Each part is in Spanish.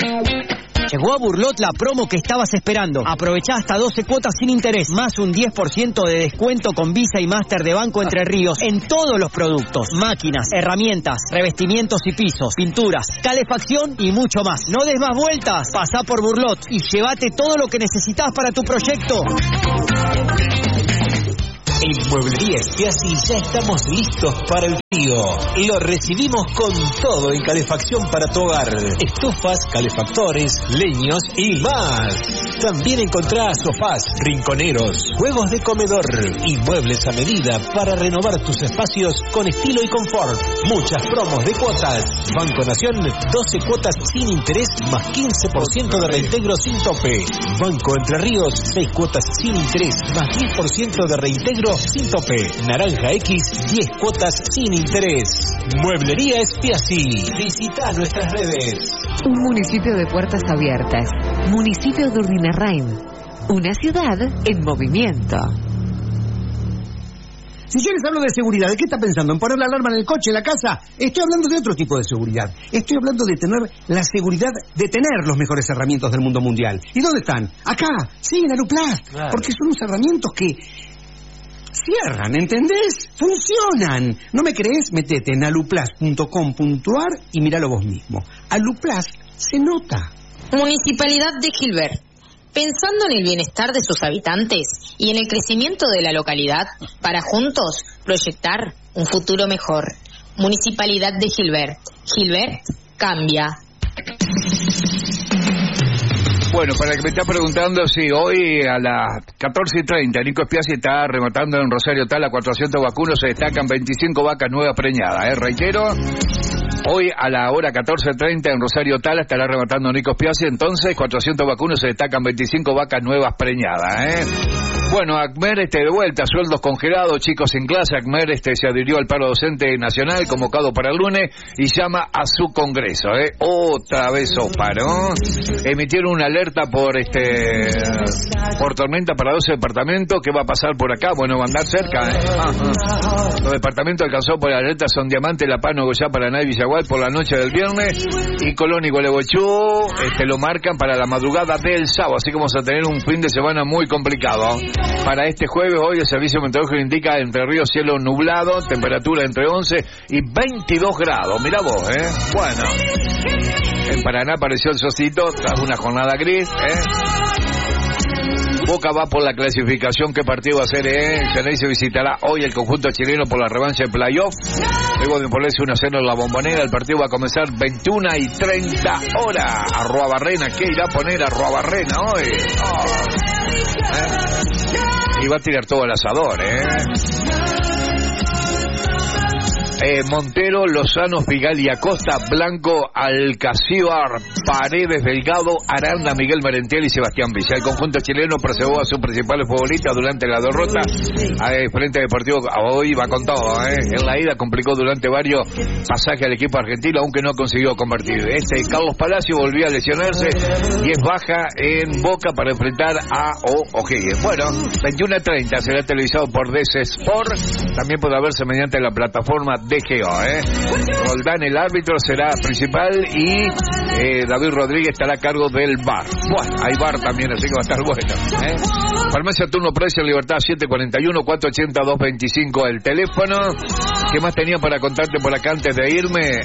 Llegó a Burlot la promo que estabas esperando. Aprovechá hasta 12 cuotas sin interés, más un 10% de descuento con Visa y Master de Banco Entre Ríos en todos los productos. Máquinas, herramientas, revestimientos y pisos, pinturas, calefacción y mucho más. No des más vueltas. Pasá por Burlot y llévate todo lo que necesitas para tu proyecto. En Mueblería Spiazzi ya estamos listos para el frío. Lo recibimos con todo en calefacción para tu hogar. Estufas, calefactores, leños y más. También encontrás sofás, rinconeros, juegos de comedor y muebles a medida para renovar tus espacios con estilo y confort. Muchas promos de cuotas. Banco Nación, 12 cuotas sin interés más 15% de reintegro sin tope. Banco Entre Ríos, 6 cuotas sin interés más 10% de reintegro sin tope. Naranja X, 10 cuotas sin interés. Mueblería Spiazzi. Visita nuestras redes. Un municipio de puertas abiertas. Municipio de Urdinarrain. Una ciudad en movimiento. Si yo les hablo de seguridad, ¿de qué está pensando? ¿En poner la alarma en el coche, en la casa? Estoy hablando de otro tipo de seguridad. Estoy hablando de tener la seguridad de tener los mejores herramientas del mundo mundial. ¿Y dónde están? Acá, sí, en Aluplast. Claro. Porque son unos herramientas que cierran, ¿entendés? Funcionan. ¿No me crees? Metete en aluplast.com.ar y míralo vos mismo. Aluplast se nota. Municipalidad de Gilbert. Pensando en el bienestar de sus habitantes y en el crecimiento de la localidad, para juntos proyectar un futuro mejor. Municipalidad de Gilbert. Gilbert cambia. Bueno, para el que me está preguntando, sí, hoy a las 14:30, Nico Spiazzi está rematando en Rosario Tala 400 vacunos, se destacan 25 vacas nuevas preñadas, reitero. Hoy a la hora 14:30 en Rosario Tala estará rematando Nico Spiazzi, entonces 400 vacunos, se destacan 25 vacas nuevas preñadas, Bueno, ACMER de vuelta, sueldos congelados, chicos en clase. ACMER se adhirió al paro docente nacional convocado para el lunes y llama a su congreso, Otra vez paro. Emitieron una alerta por tormenta para 12 departamentos. ¿Qué va a pasar por acá? Bueno, va a andar cerca, Los departamentos alcanzados por la alerta son Diamante, La Paz, Nogoyá, Paraná y Villaguay por la noche del viernes, y Colón y Gualeguaychú lo marcan para la madrugada del sábado, así que vamos a tener un fin de semana muy complicado. Para este jueves, hoy el servicio meteorológico indica Entre Ríos cielo nublado, temperatura entre 11 y 22 grados. Mirá vos, Bueno, en Paraná apareció el solcito tras una jornada gris, Boca va por la clasificación. ¿Qué partido va a ser? Geneise visitará hoy el conjunto chileno por la revancha de playoff. Luego de imponerse 1-0 en la Bombonera, el partido va a comenzar 21:30 horas. Arruabarrena, ¿qué irá a poner Arruabarrena hoy? Y va a tirar todo el asador, Montero, Lozano, Figal y Acosta, Blanco, Alcacíbar, Paredes, Delgado, Aranda, Miguel Merentiel y Sebastián Villa. El conjunto chileno preservó a sus principales futbolistas durante la derrota frente al Deportivo. Hoy va con todo, En la ida complicó durante varios pasajes al equipo argentino, aunque no consiguió convertir. Carlos Palacio volvió a lesionarse y es baja en Boca para enfrentar a O'Higgins. Bueno, 21:30 será televisado por DC Sport. También puede verse mediante la plataforma DGO, Roldán, el árbitro, será principal y David Rodríguez estará a cargo del VAR. Bueno, hay VAR también, así que va a estar bueno, Farmacia Turno Precio Libertad 741-480-225 el teléfono. ¿Qué más tenía para contarte por acá antes de irme?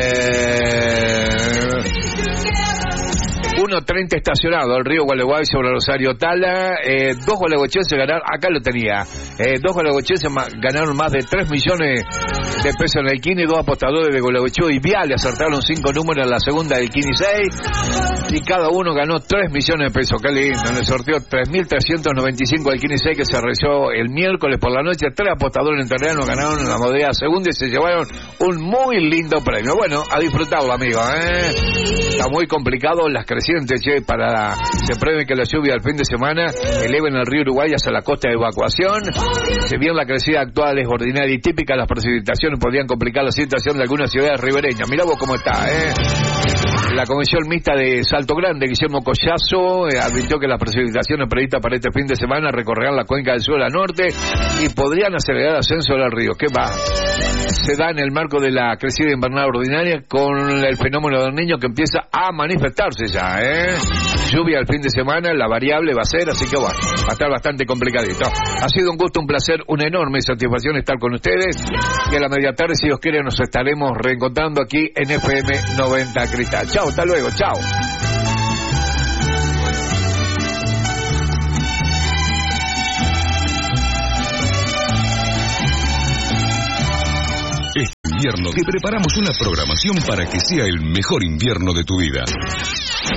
1:30 estacionado el río Gualeguay sobre Rosario Tala. 2 gualeguaychenses ganaron, acá lo tenía, 2 gualeguaychenses ganaron más de 3 millones de pesos en el Kini. 2 apostadores de Gualeguaychú y Viale acertaron 5 números en la segunda del Kini 6 y cada uno ganó 3 millones de pesos. Qué lindo, en el sorteo 3.395 del Kini 6 que se realizó el miércoles por la noche. 3 apostadores entrerrianos ganaron en la modalidad segunda y se llevaron un muy lindo premio. Bueno, a disfrutarlo, amigo, Está muy complicado las crecientes, se prevé que la lluvia del fin de semana eleven el río Uruguay hacia la costa de evacuación. Si bien la crecida actual es ordinaria y típica, las precipitaciones podrían complicar la situación de algunas ciudades ribereñas. Mirá vos cómo está, La Comisión Mixta de Salto Grande, Guillermo Collazo, advirtió que las precipitaciones previstas para este fin de semana recorrerán la cuenca del sur a norte y podrían acelerar el ascenso del río. ¿Qué va? Se da en el marco de la crecida invernal ordinaria con el fenómeno del Niño que empieza a manifestarse ya, Lluvia el fin de semana, la variable va a ser, así que bueno, va a estar bastante complicadito. Ha sido un gusto, un placer, una enorme satisfacción estar con ustedes. Y a la media tarde, si Dios quiere, nos estaremos reencontrando aquí en FM 90 Cristal. Chao, hasta luego, chao. Este invierno te preparamos una programación para que sea el mejor invierno de tu vida.